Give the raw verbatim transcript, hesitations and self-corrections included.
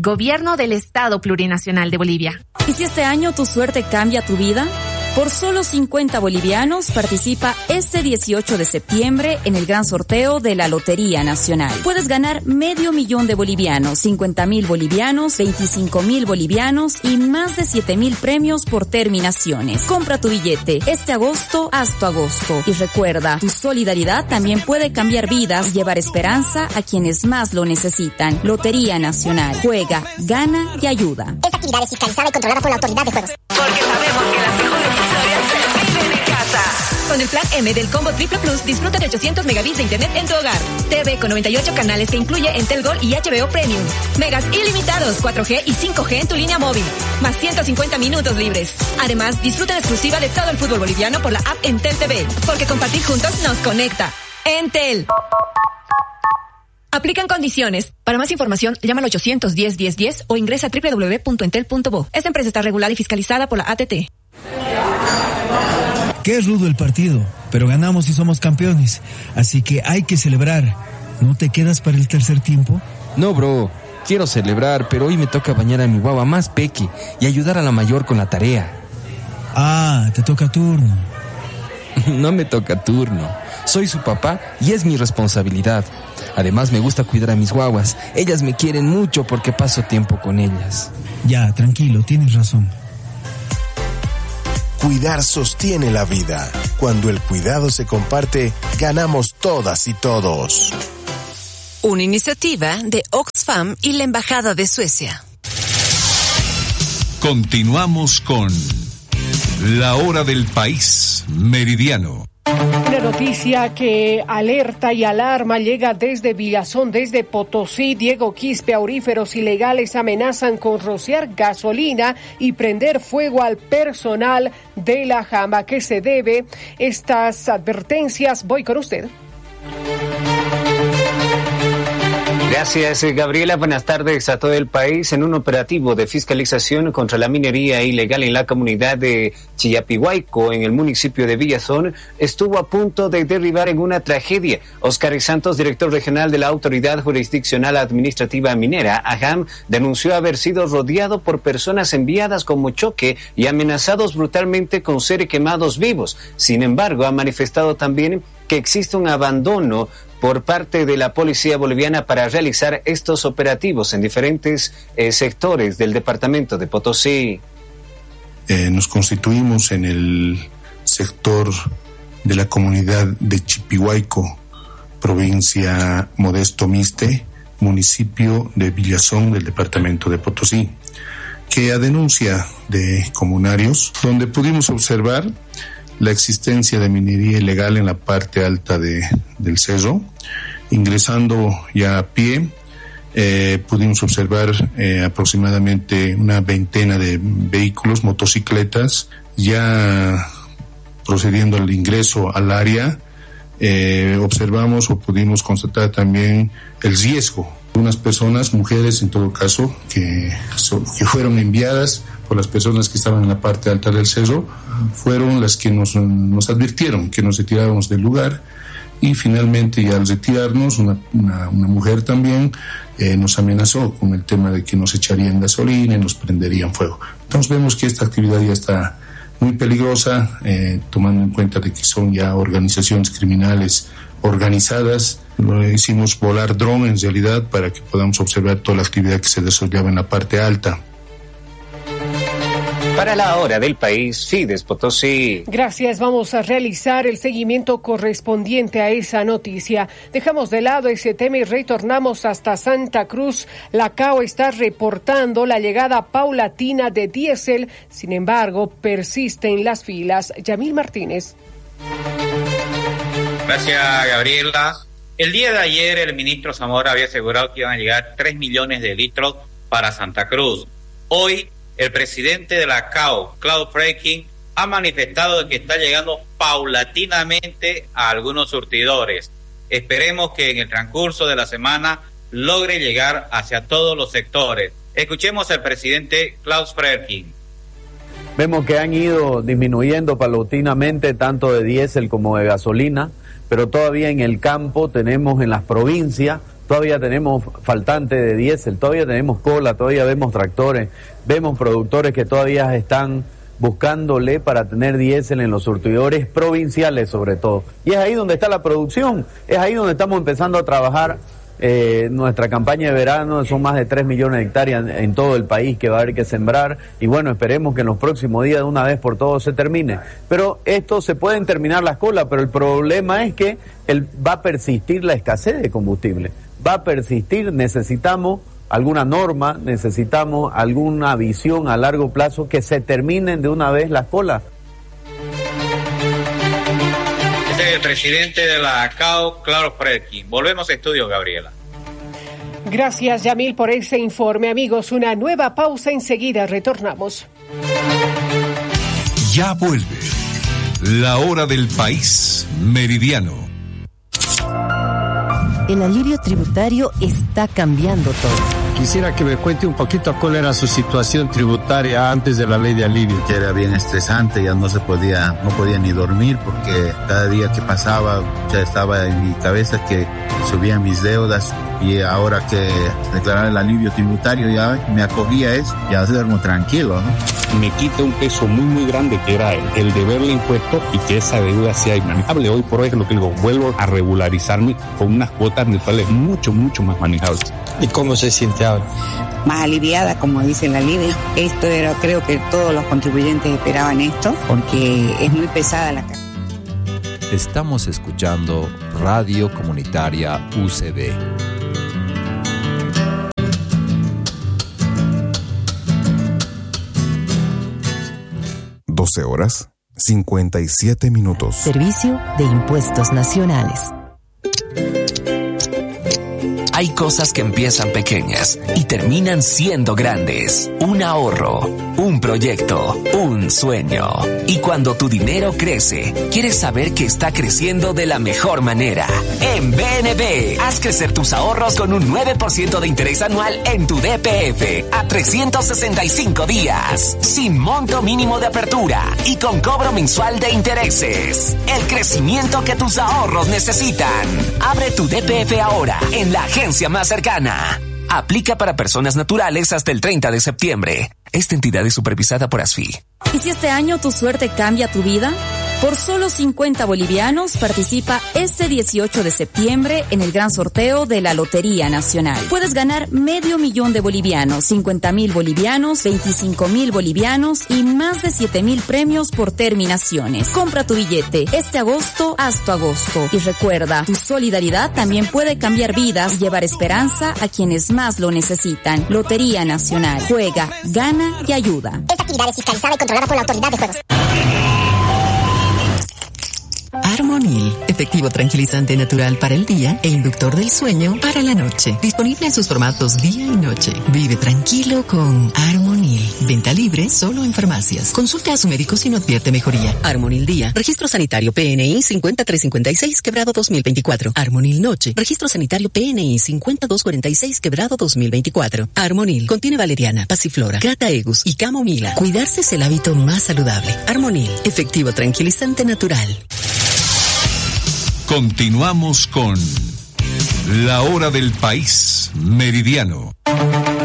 Gobierno del Estado Plurinacional de Bolivia. ¿Y si este año tu suerte cambia tu vida? Por solo cincuenta bolivianos participa este dieciocho de septiembre en el gran sorteo de la Lotería Nacional. Puedes ganar medio millón de bolivianos, cincuenta mil bolivianos, veinticinco mil bolivianos y más de siete mil premios por terminaciones. Compra tu billete este agosto haz tu agosto. Y recuerda, tu solidaridad también puede cambiar vidas y llevar esperanza a quienes más lo necesitan. Lotería Nacional. Juega, gana y ayuda. Esta actividad es fiscalizada y controlada por la Autoridad de Juegos. Porque sabemos que las mejores historias se viven en casa. Con el plan M del Combo Triple Plus, disfruta de ochocientos megabits de internet en tu hogar. T V con noventa y ocho canales que incluye Entel Gold y H B O Premium. Megas ilimitados, cuatro G y cinco G en tu línea móvil. Más ciento cincuenta minutos libres. Además, disfruta en exclusiva de todo el fútbol boliviano por la app Entel T V. Porque compartir juntos nos conecta. Entel. Aplican condiciones. Para más información, llama al ochocientos diez, diez, diez o ingresa a doble u doble u doble u punto entel punto bo. Esta empresa está regulada y fiscalizada por la A T T. Qué rudo el partido, pero ganamos y somos campeones. Así que hay que celebrar. ¿No te quedas para el tercer tiempo? No, bro. Quiero celebrar, pero hoy me toca bañar a mi guagua más peque y ayudar a la mayor con la tarea. Ah, te toca turno. No me toca turno. Soy su papá y es mi responsabilidad. Además, me gusta cuidar a mis guaguas. Ellas me quieren mucho porque paso tiempo con ellas. Ya, tranquilo, tienes razón. Cuidar sostiene la vida. Cuando el cuidado se comparte, ganamos todas y todos. Una iniciativa de Oxfam y la Embajada de Suecia. Continuamos con La Hora del País, Meridiano. Una noticia que alerta y alarma llega desde Villazón, desde Potosí. Diego Quispe, auríferos ilegales amenazan con rociar gasolina y prender fuego al personal de la Jamba. ¿A qué se debe estas advertencias? Voy con usted. Gracias, Gabriela. Buenas tardes a todo el país. En un operativo de fiscalización contra la minería ilegal en la comunidad de Chillapihuayco, en el municipio de Villazón, estuvo a punto de derribar en una tragedia. Óscar Santos, director regional de la Autoridad Jurisdiccional Administrativa Minera, AJAM, denunció haber sido rodeado por personas enviadas como choque y amenazados brutalmente con ser quemados vivos. Sin embargo, ha manifestado también que existe un abandono por parte de la policía boliviana para realizar estos operativos en diferentes eh, sectores del departamento de Potosí. Eh, nos constituimos en el sector de la comunidad de Chipihuayco, provincia Modesto Miste, municipio de Villazón del departamento de Potosí, que a denuncia de comunarios, donde pudimos observar la existencia de minería ilegal en la parte alta de, del cerro. Ingresando ya a pie, eh, pudimos observar eh, aproximadamente una veintena de vehículos, motocicletas, ya procediendo al ingreso al área. Eh, observamos o pudimos constatar también el riesgo de unas personas, mujeres en todo caso, que, so, que fueron enviadas por las personas que estaban en la parte alta del cerro, fueron las que nos, nos advirtieron que nos retiráramos del lugar, y finalmente ya al retirarnos una, una, una mujer también eh, nos amenazó con el tema de que nos echarían gasolina y nos prenderían fuego. Entonces vemos que esta actividad ya está muy peligrosa, eh, tomando en cuenta de que son ya organizaciones criminales organizadas. Lo hicimos volar dron en realidad para que podamos observar toda la actividad que se desarrollaba en la parte alta. Para la Hora del País, Fides Potosí. Gracias, vamos a realizar el seguimiento correspondiente a esa noticia. Dejamos de lado ese tema y retornamos hasta Santa Cruz. La C A O está reportando la llegada paulatina de diésel, sin embargo, persisten las filas. Yamil Martínez. Gracias, Gabriela. El día de ayer el ministro Zamora había asegurado que iban a llegar tres millones de litros para Santa Cruz. Hoy el presidente de la C A O, Klaus Freiking, ha manifestado que está llegando paulatinamente a algunos surtidores. Esperemos que en el transcurso de la semana logre llegar hacia todos los sectores. Escuchemos al presidente Klaus Freiking. Vemos que han ido disminuyendo paulatinamente tanto de diésel como de gasolina, pero todavía en el campo tenemos en las provincias todavía tenemos faltante de diésel, todavía tenemos cola, todavía vemos tractores, vemos productores que todavía están buscándole para tener diésel en los surtidores provinciales sobre todo. Y es ahí donde está la producción, es ahí donde estamos empezando a trabajar. Eh, nuestra campaña de verano son más de tres millones de hectáreas en, en todo el país que va a haber que sembrar, y bueno, esperemos que en los próximos días de una vez por todos se termine. Pero esto se pueden terminar las colas, pero el problema es que el, va a persistir la escasez de combustible, va a persistir, necesitamos alguna norma, necesitamos alguna visión a largo plazo que se terminen de una vez las colas. El presidente de la C A O, Claudio Fredkin. Volvemos a estudio, Gabriela. Gracias, Yamil, por ese informe. Amigos, una nueva pausa, enseguida retornamos. Ya vuelve la hora del país meridiano. El alivio tributario está cambiando todo. Quisiera que me cuente un poquito cuál era su situación tributaria antes de la ley de alivio. Que era bien estresante, ya no se podía, no podía ni dormir porque cada día que pasaba ya estaba en mi cabeza que subían mis deudas, y ahora que declarar el alivio tributario ya me acogía eso, ya duermo tranquilo, ¿no? Me quita un peso muy muy grande que era el, el deberle impuesto y que esa deuda sea inmanejable. Hoy por hoy es lo que digo, vuelvo a regularizarme con unas cuotas mensuales mucho mucho más manejables. ¿Y cómo se siente ahora? Más aliviada, como dice el alivio. Esto era, creo que todos los contribuyentes esperaban esto, porque es muy pesada la carga. Estamos escuchando Radio Comunitaria U C B. doce horas, cincuenta y siete minutos. Servicio de Impuestos Nacionales. Hay cosas que empiezan pequeñas y terminan siendo grandes. Un ahorro, un proyecto, un sueño. Y cuando tu dinero crece, quieres saber que está creciendo de la mejor manera. En B N B, haz crecer tus ahorros con un nueve por ciento de interés anual en tu D P F a trescientos sesenta y cinco días, sin monto mínimo de apertura y con cobro mensual de intereses. El crecimiento que tus ahorros necesitan. Abre tu D P F ahora en la agencia más cercana. Aplica para personas naturales hasta el treinta de septiembre. Esta entidad es supervisada por ASFI. ¿Y si este año tu suerte cambia tu vida? Por solo cincuenta bolivianos participa este dieciocho de septiembre en el gran sorteo de la Lotería Nacional. Puedes ganar medio millón de bolivianos, cincuenta mil bolivianos, veinticinco mil bolivianos y más de siete mil premios por terminaciones. Compra tu billete este agosto, haz tu agosto. Y recuerda, tu solidaridad también puede cambiar vidas y llevar esperanza a quienes más lo necesitan. Lotería Nacional. Juega, gana y ayuda. Esta actividad es fiscalizada y controlada por la Autoridad de Juegos. Armonil, efectivo tranquilizante natural para el día e inductor del sueño para la noche. Disponible en sus formatos día y noche. Vive tranquilo con Armonil. Venta libre solo en farmacias. Consulte a su médico si no advierte mejoría. Armonil Día. Registro sanitario P N I cincuenta y tres cincuenta y seis quebrado dos mil veinticuatro. Armonil Noche. Registro sanitario P N I cincuenta y dos cuarenta y seis quebrado dos mil veinticuatro. Armonil. Contiene valeriana, pasiflora, crataegus y camomila. Cuidarse es el hábito más saludable. Armonil. Efectivo tranquilizante natural. Continuamos con La Hora del País Meridiano.